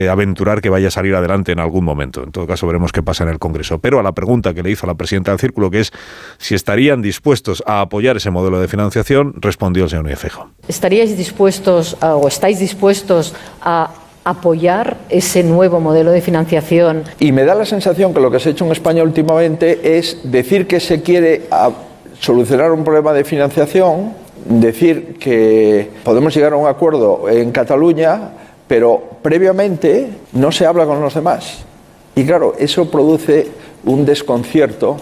aventurar que vaya a salir adelante en algún momento. En todo caso, veremos qué pasa en el Congreso. Pero a la pregunta que le hizo a la presidenta del Círculo, que es si estarían dispuestos a apoyar ese modelo de financiación, respondió el señor Núñez Feijóo. ¿Estaríais dispuestos o estáis dispuestos a apoyar ese nuevo modelo de financiación? Y me da la sensación que lo que se ha hecho en España últimamente es decir que se quiere solucionar un problema de financiación, decir que podemos llegar a un acuerdo en Cataluña, pero previamente no se habla con los demás. Y claro, eso produce un desconcierto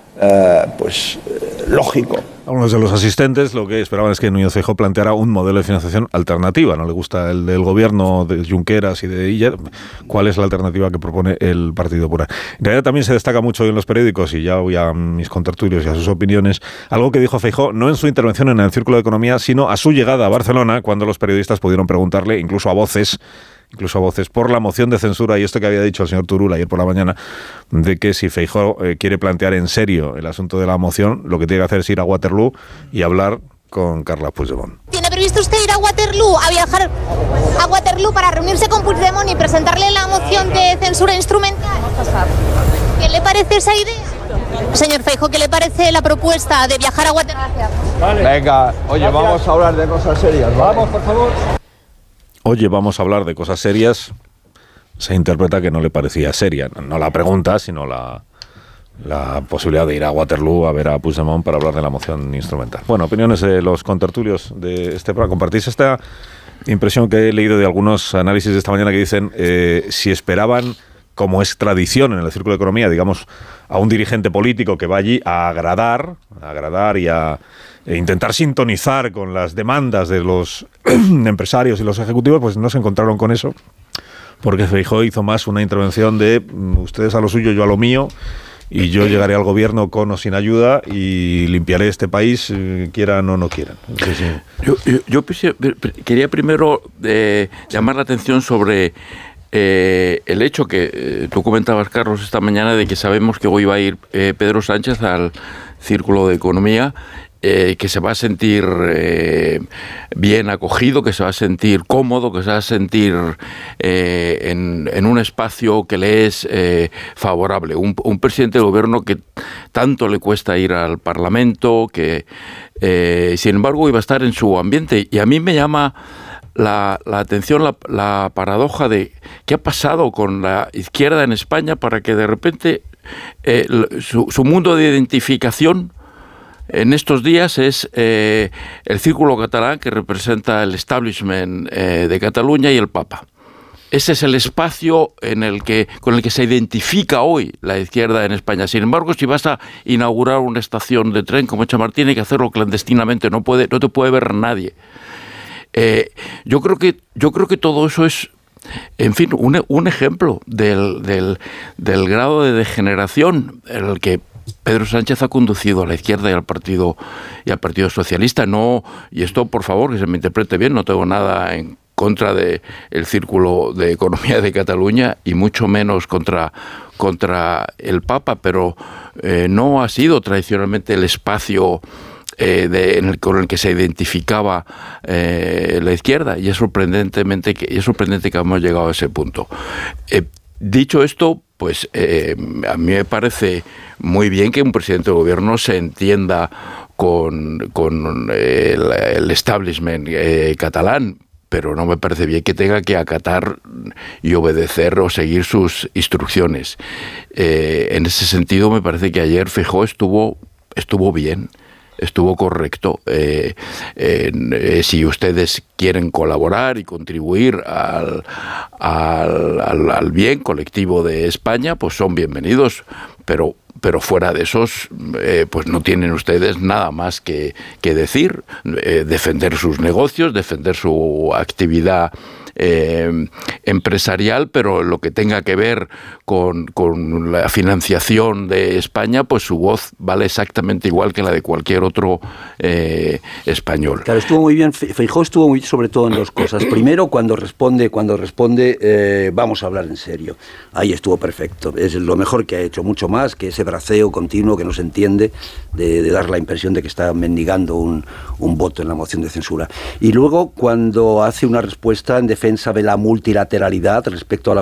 lógico. Algunos de los asistentes lo que esperaban es que Núñez Feijóo planteara un modelo de financiación alternativa. No le gusta el del gobierno de Junqueras y de Illa. ¿Cuál es la alternativa que propone el Partido Popular? En realidad también se destaca mucho en los periódicos, y ya voy a mis contertulios y a sus opiniones, algo que dijo Feijóo no en su intervención en el Círculo de Economía, sino a su llegada a Barcelona, cuando los periodistas pudieron preguntarle, incluso a voces, por la moción de censura y esto que había dicho el señor Turull ayer por la mañana, de que si Feijóo quiere plantear en serio el asunto de la moción, lo que tiene que hacer es ir a Waterloo y hablar con Carles Puigdemont. ¿Tiene previsto usted ir a Waterloo, a viajar a Waterloo para reunirse con Puigdemont y presentarle la moción de censura instrumental? ¿Qué le parece esa idea? Señor Feijóo, ¿qué le parece la propuesta de viajar a Waterloo? Vale. Venga, oye, vamos a hablar de cosas serias, ¿vale? Vamos, por favor. Oye, vamos a hablar de cosas serias. Se interpreta que no le parecía seria. No la pregunta, sino la posibilidad de ir a Waterloo a ver a Puigdemont para hablar de la moción instrumental. Bueno, opiniones de los contertulios de este programa. ¿Compartís esta impresión que he leído de algunos análisis de esta mañana que dicen si esperaban, como es tradición en el Círculo de Economía, digamos, a un dirigente político que va allí a agradar y a intentar sintonizar con las demandas de los empresarios y los ejecutivos, pues no se encontraron con eso, porque Feijóo hizo más una intervención de ustedes a lo suyo, yo a lo mío, y yo llegaré al gobierno con o sin ayuda y limpiaré este país, quieran o no quieran. Sí, sí. Yo quería primero llamar la atención sobre el hecho que tú comentabas, Carlos, esta mañana, de que sabemos que hoy va a ir Pedro Sánchez al Círculo de Economía, que se va a sentir bien acogido, que se va a sentir cómodo, que se va a sentir en un espacio que le es favorable. Un presidente del gobierno que tanto le cuesta ir al Parlamento, que sin embargo iba a estar en su ambiente. Y a mí me llama la atención la paradoja de qué ha pasado con la izquierda en España para que de repente su mundo de identificación en estos días es el Círculo Catalán, que representa el establishment de Cataluña, y el Papa. Ese es el espacio con el que se identifica hoy la izquierda en España. Sin embargo, si vas a inaugurar una estación de tren como Chamartín, hay que hacerlo clandestinamente, no te puede ver nadie. Yo creo que todo eso es, en fin, un ejemplo del grado de degeneración en el que Pedro Sánchez ha conducido a la izquierda y al Partido Socialista. No, y esto, por favor, que se me interprete bien, no tengo nada en contra del Círculo de Economía de Cataluña y mucho menos contra el Papa, pero no ha sido tradicionalmente el espacio con el que se identificaba la izquierda, y es sorprendente que hemos llegado a ese punto. Dicho esto, pues a mí me parece muy bien que un presidente de gobierno se entienda con el establishment catalán, pero no me parece bien que tenga que acatar y obedecer o seguir sus instrucciones. En ese sentido, me parece que ayer Feijóo estuvo bien. Estuvo correcto. Si ustedes quieren colaborar y contribuir al bien colectivo de España, pues son bienvenidos, pero fuera de esos, pues no tienen ustedes nada más que decir, defender sus negocios, defender su actividad empresarial, pero lo que tenga que ver con la financiación de España, pues su voz vale exactamente igual que la de cualquier otro español. Claro, estuvo muy bien. Feijóo estuvo muy bien, sobre todo en dos cosas. Primero, cuando responde, vamos a hablar en serio. Ahí estuvo perfecto. Es lo mejor que ha hecho, mucho más que ese braceo continuo que no se entiende de dar la impresión de que está mendigando un voto en la moción de censura. Y luego, cuando hace una respuesta en defensa defensa de la multilateralidad respecto a la